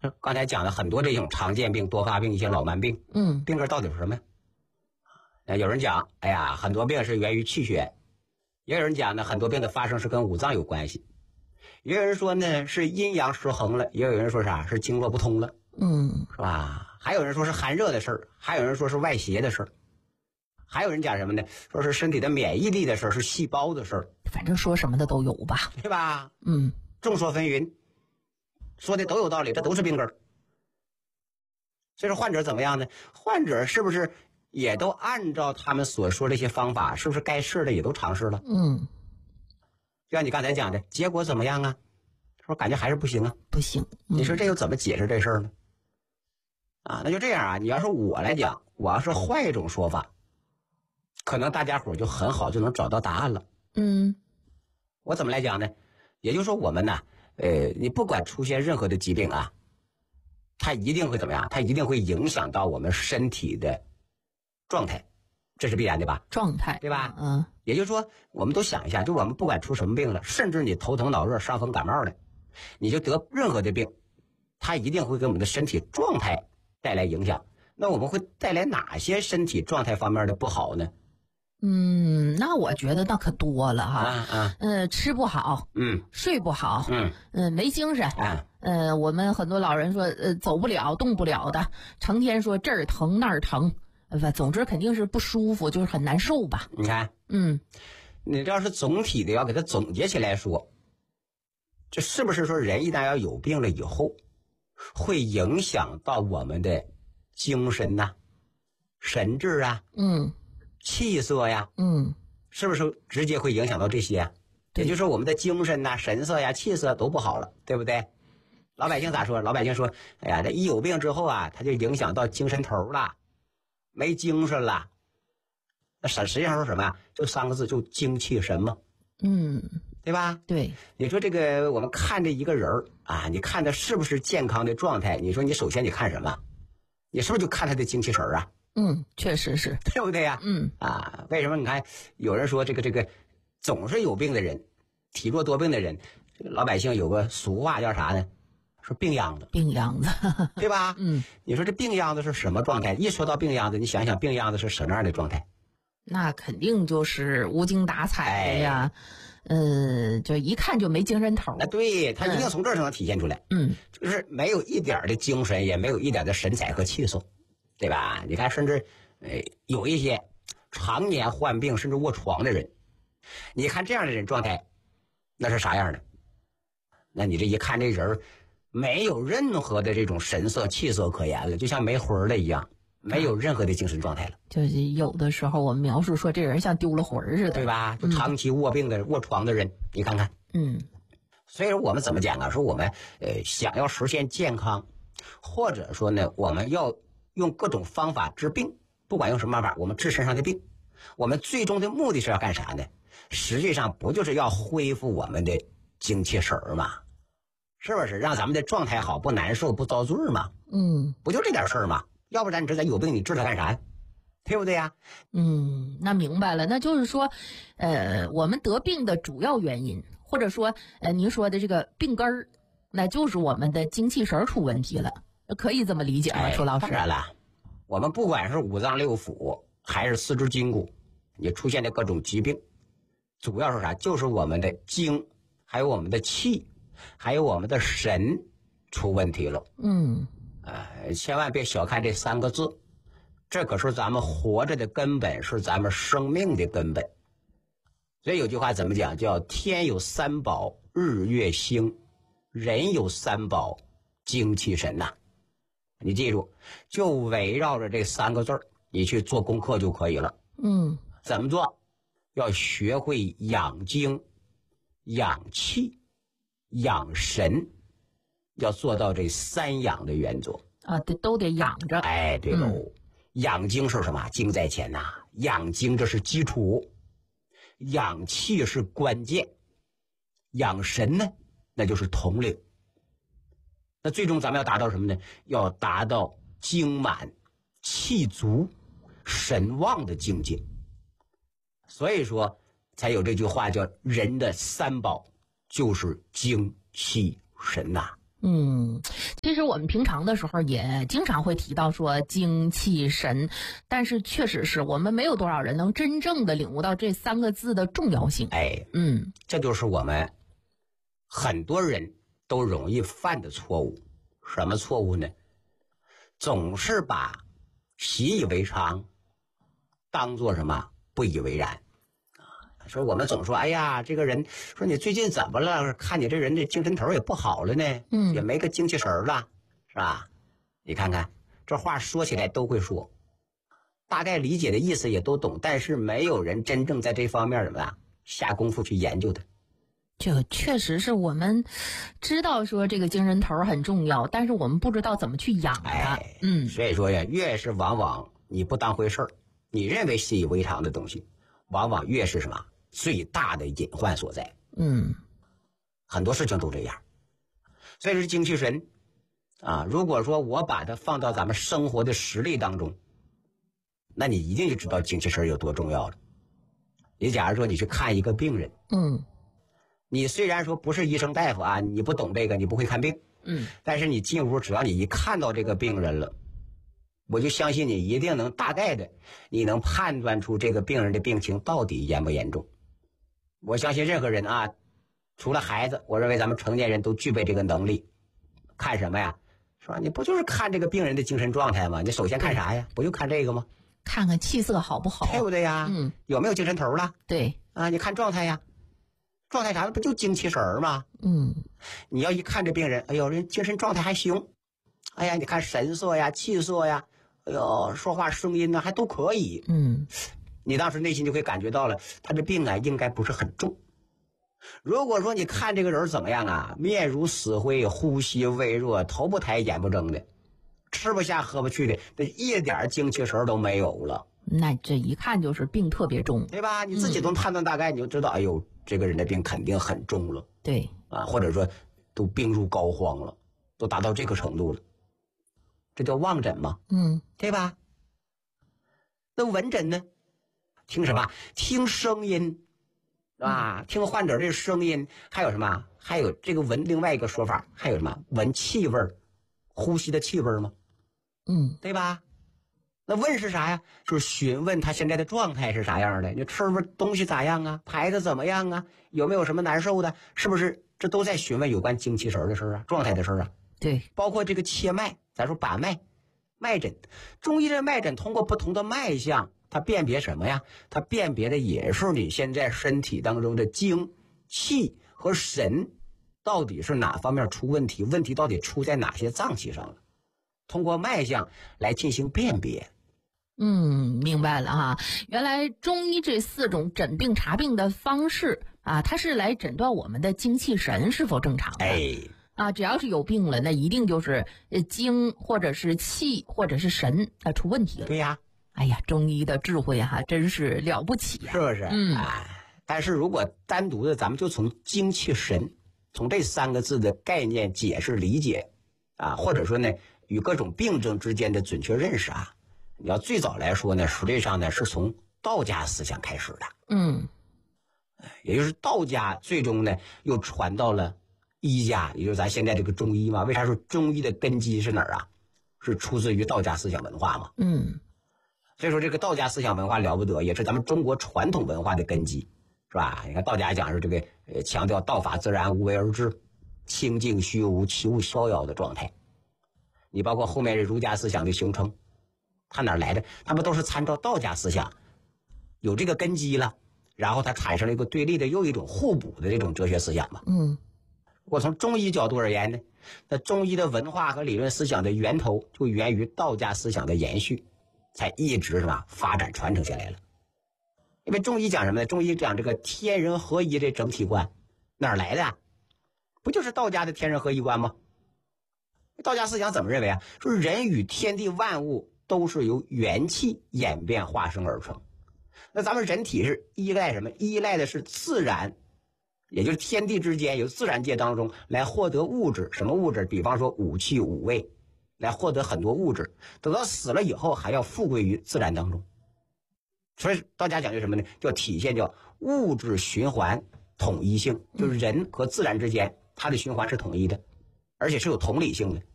刚才讲了很多这种常见病、多发病、一些老慢病，病根到底是什么呀？有人讲，哎呀，很多病是源于气血，也有人讲呢，很多病的发生是跟五脏有关系，也有人说呢是阴阳失衡了，也有人说啥是经络不通了，是吧？还有人说是寒热的事儿，还有人说是外邪的事儿，还有人讲什么呢？说是身体的免疫力的事儿，是细胞的事儿， 反正说什么的都有吧， 对吧？众说纷纭，说的都有道理，这都是病根儿。所以说患者怎么样呢？患者是不是也都按照他们所说这些方法，是不是该试的也都尝试了？就像你刚才讲的，结果怎么样啊？说感觉还是不行啊， 不行。 你说这又怎么解释这事儿呢？那就这样啊。你要说我来讲，我要是换一种说法，可能大家伙就很好就能找到答案了。我怎么来讲呢？也就是说我们呢，你不管出现任何的疾病啊，它一定会怎么样？它一定会影响到我们身体的状态，这是必然的吧？ 状态， 对吧？也就是说，我们都想一下，就我们不管出什么病了，甚至你头疼脑热、伤风感冒的，你就得任何的病，它一定会给我们的身体状态带来影响。那我们会带来哪些身体状态方面的不好呢？ 那我觉得那可多了哈。吃不好，睡不好，没精神，我们很多老人说，走不了、动不了的，成天说这儿疼那儿疼，总之肯定是不舒服，就是很难受吧。 你看，你这要是总体的要给它总结起来说，这是不是说人一旦要有病了以后，会影响到我们的精神呐、神志啊，气色呀，是不是直接会影响到这些啊？也就是说我们的精神呐、神色呀、气色都不好了，对不对？老百姓咋说？老百姓说，哎呀，这一有病之后啊，他就影响到精神头了，没精神了。那实际上说什么呀？就三个字，就精气神嘛。对吧？ 对。 你说这个我们看这一个人啊，你看他是不是健康的状态？你说你首先你看什么？你是不是就看他的精气神啊？ 确实是， 对不对呀？为什么你看有人说这个总是有病的人，体弱多病的人，老百姓有个俗话叫啥呢？说病秧子， 病秧子， 对吧？你说这病秧子是什么状态？一说到病秧子，你想想病秧子是什么样的状态？ 那肯定就是无精打采的呀，就一看就没精神头。 对，他一定从这儿才能体现出来。就是没有一点的精神，也没有一点的神采和气色，对吧？你看，甚至有一些常年患病甚至卧床的人，你看这样的人状态，那是啥样的？那你这一看这人没有任何的这种神色气色可言了，就像没魂了一样，没有任何的精神状态了。 就是有的时候我们描述说这人像丢了魂似的， 对吧？就长期卧病的、卧床的人，你看看。所以说我们怎么讲啊？说我们想要实现健康，或者说呢，我们要用各种方法治病，不管用什么办法，我们治身上的病，我们最终的目的是要干啥呢？实际上不就是要恢复我们的精气神儿吗？是不是让咱们的状态好，不难受，不遭罪吗？不就这点事儿吗？要不然你这咱有病，你治它干啥呀？对不对呀？ 那明白了，那就是说，我们得病的主要原因，或者说，您说的这个病根儿，那就是我们的精气神出问题了，可以这么理解吗？楚老师？ 当然了，我们不管是五脏六腑，还是四肢筋骨，你出现的各种疾病，主要是啥？就是我们的精，还有我们的气，还有我们的神出问题了。千万别小看这三个字，这可是咱们活着的根本，是咱们生命的根本。所以有句话怎么讲？叫天有三宝，日月星；人有三宝，精气神呐。你记住，就围绕着这三个字儿，你去做功课就可以了。怎么做？要学会养精、养气、养神，要做到这三养的原则啊，都得养着。 对喽。养精是什么？精在前呐，养精这是基础，养气是关键，养神呢，那就是统领。那最终咱们要达到什么呢？要达到精满、气足、神旺的境界。所以说才有这句话叫人的三宝就是精气神呐。 其实我们平常的时候也经常会提到说精气神，但是确实是我们没有多少人能真正的领悟到这3个字的重要性。 这就是我们很多人都容易犯的错误。什么错误呢？总是把习以为常当做什么不以为然。说我们总说，哎呀，这个人说你最近怎么了？看你这人这精神头也不好了呢，也没个精气神了，是吧？你看看这话说起来都会说，大概理解的意思也都懂，但是没有人真正在这方面怎么样下功夫去研究它。 这确实是我们知道说这个精神头很重要，但是我们不知道怎么去养它。 所以说呀，越是往往你不当回事儿，你认为习以为常的东西，往往越是什么最大的隐患所在。很多事情都这样。所以说精气神啊，如果说我把它放到咱们生活的实例当中，那你一定就知道精气神有多重要了。你假如说你去看一个病人，你虽然说不是医生大夫啊，你不懂这个，你不会看病，但是你进屋，只要你一看到这个病人了，我就相信你一定能大概的，你能判断出这个病人的病情到底严不严重。我相信任何人啊，除了孩子，我认为咱们成年人都具备这个能力。看什么呀？是吧？你不就是看这个病人的精神状态吗？你首先看啥呀？不就看这个吗？ 看看气色好不好， 对不对呀？有没有精神头了？ 对啊，你看状态呀，状态啥的不就精气神吗？你要一看这病人，哎呦，人精神状态还行，哎呀，你看神色呀、气色呀，哎呦，说话声音呢还都可以。你当时内心就会感觉到了，他这病啊应该不是很重。如果说你看这个人怎么样啊，面如死灰，呼吸微弱，头不抬眼不睁的，吃不下喝不去的，这一点精气神都没有了， 那这一看就是病特别重， 对吧？你自己都判断大概，你就知道，哎呦，这个人的病肯定很重了。 对啊，或者说都病入膏肓了，都达到这个程度了，这叫望诊嘛，对吧？那闻诊呢？听什么？听声音，是吧？听患者这声音，还有什么？还有这个闻，另外一个说法还有什么？闻气味，呼吸的气味吗？对吧？那问是啥呀？就是询问他现在的状态是啥样的，你吃不东西咋样啊？排的怎么样啊？有没有什么难受的？是不是？这都在询问有关精气神的事啊，状态的事啊。 对， 包括这个切脉，咱说把脉，脉诊，中医的脉诊通过不同的脉象，它辨别什么呀？它辨别的也是你现在身体当中的精、气和神到底是哪方面出问题，问题到底出在哪些脏器上了，通过脉象来进行辨别。 明白了哈。原来中医这4种诊病查病的方式啊，它是来诊断我们的精气神是否正常的。只要是有病了，那一定就是精或者是气或者是神出问题了。 对呀， 哎呀，中医的智慧哈，真是了不起呀， 是不是？但是如果单独的，咱们就从精气神，从这3个字的概念解释理解啊，或者说呢，与各种病症之间的准确认识啊，你要最早来说呢，实际上呢是从道家思想开始的。也就是道家最终呢又传到了医家，也就是咱现在这个中医嘛。为啥说中医的根基是哪儿啊？是出自于道家思想文化嘛。所以说这个道家思想文化了不得，也是咱们中国传统文化的根基，是吧？你看道家讲是这个强调道法自然，无为而治，清净虚无，其物逍遥的状态。你包括后面儒家思想的形成，它哪来的？他们都是参照道家思想，有这个根基了，然后它产生了一个对立的又一种互补的这种哲学思想嘛。我从中医角度而言呢，那中医的文化和理论思想的源头就源于道家思想的延续，才一直是吧发展传承下来了。因为中医讲什么呢？中医讲这个天人合一这整体观，哪儿来的啊？不就是道家的天人合一观吗？道家思想怎么认为啊？说人与天地万物都是由元气演变化生而成。那咱们人体是依赖什么？依赖的是自然，也就是天地之间，由自然界当中来获得物质。什么物质？比方说五气五味，来获得很多物质。等到死了以后，还要复归于自然当中。所以道家讲究什么呢？叫体现叫物质循环统一性，就是人和自然之间它的循环是统一的。 而且是有同理性的。